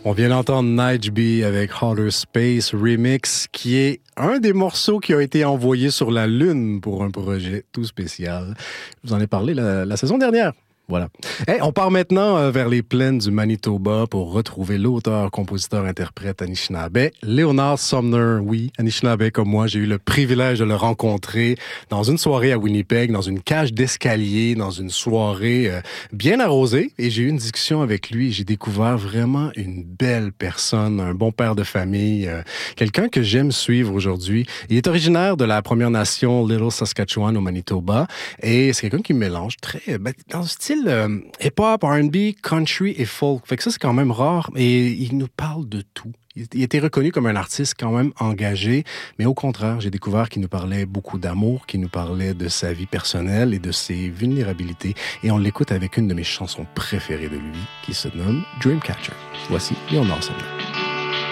On vient d'entendre Nige avec Outer Space Remix, qui est un des morceaux qui a été envoyé sur la Lune pour un projet tout spécial. Je vous en ai parlé la saison dernière. Voilà. Hey, on part maintenant vers les plaines du Manitoba pour retrouver l'auteur, compositeur, interprète Anishinaabe, Léonard Sumner. Oui, Anishinaabe comme moi, j'ai eu le privilège de le rencontrer dans une soirée à Winnipeg, dans une cage d'escalier, dans une soirée bien arrosée. Et j'ai eu une discussion avec lui. J'ai découvert vraiment une belle personne, un bon père de famille, quelqu'un que j'aime suivre aujourd'hui. Il est originaire de la Première Nation Little Saskatchewan au Manitoba. Et c'est quelqu'un qui mélange dans le style hip-hop, R&B, country et folk. Fait que ça, c'est quand même rare. Et il nous parle de tout. Il était reconnu comme un artiste quand même engagé, mais au contraire, j'ai découvert qu'il nous parlait beaucoup d'amour, qu'il nous parlait de sa vie personnelle et de ses vulnérabilités. Et on l'écoute avec une de mes chansons préférées de lui, qui se nomme Dreamcatcher. Voici Léonard Sumner.